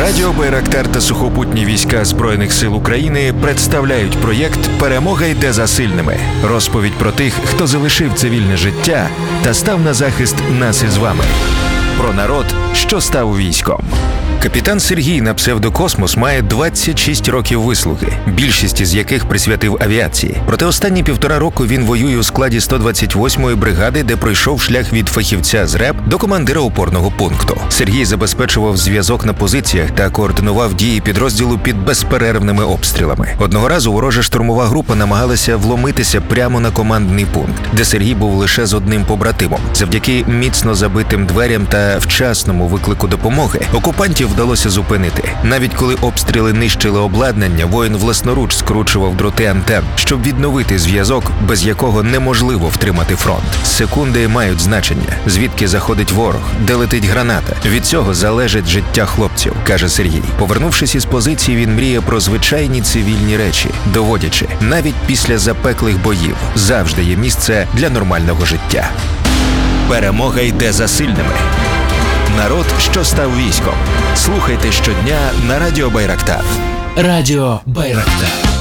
Радіо Байрактар та сухопутні війська Збройних сил України представляють проєкт «Перемога йде за сильними». Розповідь про тих, хто залишив цивільне життя та став на захист нас із вами. Про народ, що став військом. Капітан Сергій на псевдокосмос має 26 років вислуги, більшість із яких присвятив авіації. Проте останні 1,5 року він воює у складі 128-ї бригади, де пройшов шлях від фахівця з РЕБ до командира опорного пункту. Сергій забезпечував зв'язок на позиціях та координував дії підрозділу під безперервними обстрілами. Одного разу ворожа штурмова група намагалася вломитися прямо на командний пункт, де Сергій був лише з одним побратимом. Завдяки міцно забитим дверям та вчасному виклику допомоги окупантів вдалося зупинити. Навіть коли обстріли нищили обладнання, воїн власноруч скручував дроти антен, щоб відновити зв'язок, без якого неможливо втримати фронт. Секунди мають значення. Звідки заходить ворог, де летить граната. Від цього залежить життя хлопців, каже Сергій. Повернувшись із позиції, він мріє про звичайні цивільні речі, доводячи, навіть після запеклих боїв завжди є місце для нормального життя. Перемога йде за сильними. Народ, що став військом. Слухайте щодня на Радіо Байрактар. Радіо Байрактар.